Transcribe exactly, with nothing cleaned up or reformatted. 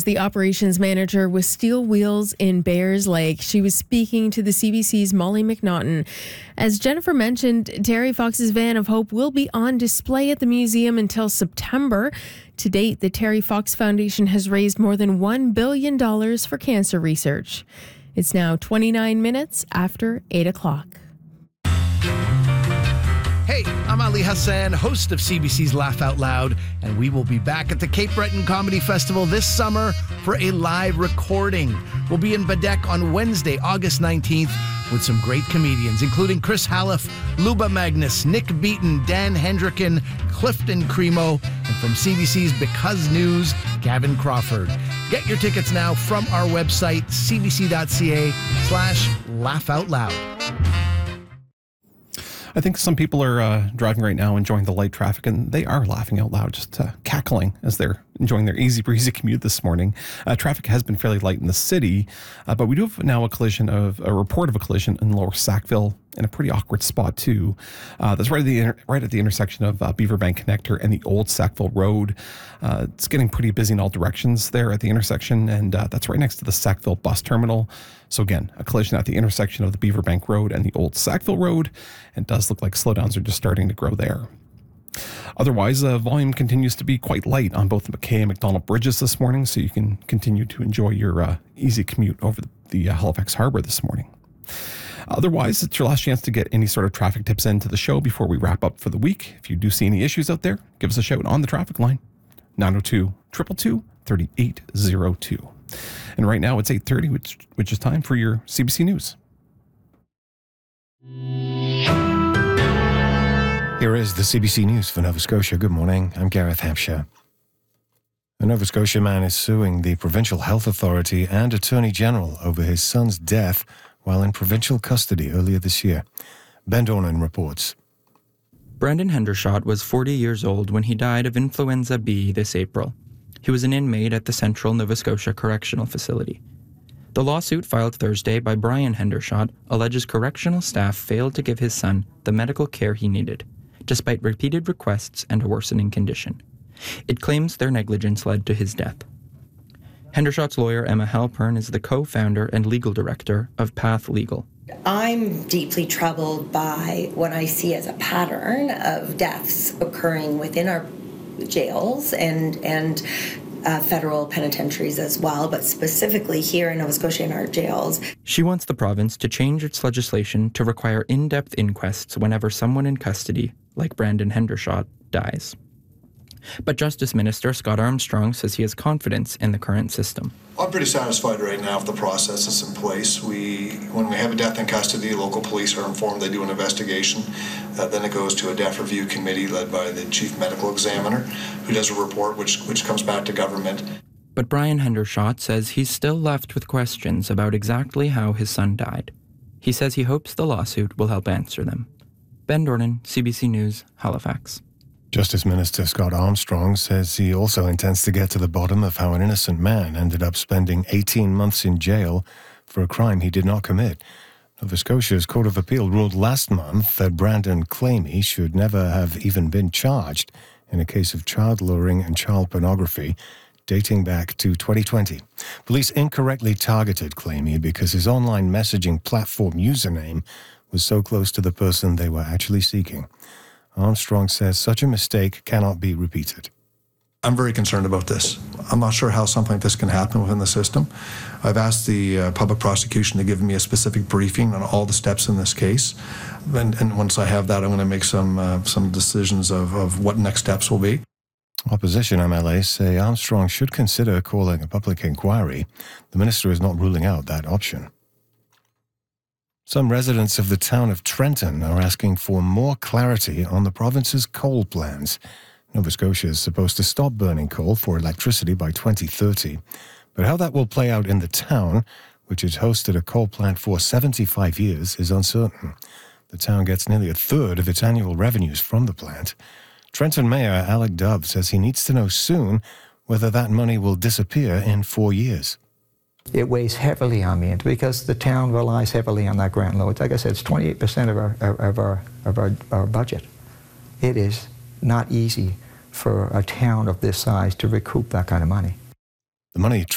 the operations manager with Steel Wheels in Bayers Lake. She was speaking to the C B C's Molly McNaughton. As Jennifer mentioned, Terry Fox's Van of Hope will be on display at the museum until September. To date, the Terry Fox Foundation has raised more than one billion dollars for cancer research. It's now twenty-nine minutes after eight o'clock. Hey, I'm Ali Hassan, host of C B C's Laugh Out Loud, and we will be back at the Cape Breton Comedy Festival this summer for a live recording. We'll be in Badek on Wednesday, August nineteenth, with some great comedians, including Chris Hallef, Luba Magnus, Nick Beaton, Dan Hendricken, Clifton Cremo, and from C B C's Because News, Gavin Crawford. Get your tickets now from our website, cbc.ca slash laugh out loud. I think some people are uh, driving right now, enjoying the light traffic, and they are laughing out loud, just uh, cackling as they're enjoying their easy breezy commute this morning. Uh, traffic has been fairly light in the city, uh, but we do have now a collision of a report of a collision in Lower Sackville in a pretty awkward spot too. Uh, that's right at the inter- right at the intersection of uh, Beaverbank Connector and the Old Sackville Road. Uh, it's getting pretty busy in all directions there at the intersection, and uh, that's right next to the Sackville bus terminal. So again, a collision at the intersection of the Beaverbank Road and the Old Sackville Road, and it does look like slowdowns are just starting to grow there. Otherwise, uh, volume continues to be quite light on both the McKay and McDonald bridges this morning, so you can continue to enjoy your uh, easy commute over the, the uh, Halifax Harbor this morning. Otherwise, it's your last chance to get any sort of traffic tips into the show before we wrap up for the week. If you do see any issues out there, give us a shout on the traffic line, nine oh two, two two two, three eight oh two. And right now it's eight thirty, which, which is time for your C B C News. Here is the C B C News for Nova Scotia. Good morning. I'm Gareth Hampshire. A Nova Scotia man is suing the Provincial Health Authority and Attorney General over his son's death while in provincial custody earlier this year. Ben Dornan reports. Brandon Hendershot was forty years old when he died of influenza B this April. He was an inmate at the Central Nova Scotia Correctional Facility. The lawsuit filed Thursday by Brian Hendershot alleges correctional staff failed to give his son the medical care he needed, despite repeated requests and a worsening condition. It claims their negligence led to his death. Hendershot's lawyer, Emma Halpern, is the co-founder and legal director of Path Legal. I'm deeply troubled by what I see as a pattern of deaths occurring within our jails and and uh, federal penitentiaries as well, but specifically here in Nova Scotia in our jails. She wants the province to change its legislation to require in-depth inquests whenever someone in custody, like Brandon Hendershot, dies. But Justice Minister Scott Armstrong says he has confidence in the current system. I'm pretty satisfied right now with the process that's in place. We, when we have a death in custody, local police are informed, they do an investigation. Uh, then it goes to a death review committee led by the chief medical examiner, who does a report which, which comes back to government. But Brian Hendershot says he's still left with questions about exactly how his son died. He says he hopes the lawsuit will help answer them. Ben Dornan, C B C News, Halifax. Justice Minister Scott Armstrong says he also intends to get to the bottom of how an innocent man ended up spending eighteen months in jail for a crime he did not commit. Nova Scotia's Court of Appeal ruled last month that Brandon Clamy should never have even been charged in a case of child luring and child pornography dating back to twenty twenty. Police incorrectly targeted Clamy because his online messaging platform username was so close to the person they were actually seeking. Armstrong says such a mistake cannot be repeated. I'm very concerned about this. I'm not sure how something like this can happen within the system. I've asked the uh, public prosecution to give me a specific briefing on all the steps in this case. And, and once I have that, I'm going to make some uh, some decisions of, of what next steps will be. Opposition M L As say Armstrong should consider calling a public inquiry. The minister is not ruling out that option. Some residents of the town of Trenton are asking for more clarity on the province's coal plans. Nova Scotia is supposed to stop burning coal for electricity by twenty thirty. But how that will play out in the town, which has hosted a coal plant for seventy-five years, is uncertain. The town gets nearly a third of its annual revenues from the plant. Trenton Mayor Alec Dove says he needs to know soon whether that money will disappear in four years. It weighs heavily on me because the town relies heavily on that grant loan. Like I said, it's twenty-eight percent of our of our of our, our budget. It is not easy for a town of this size to recoup that kind of money. The money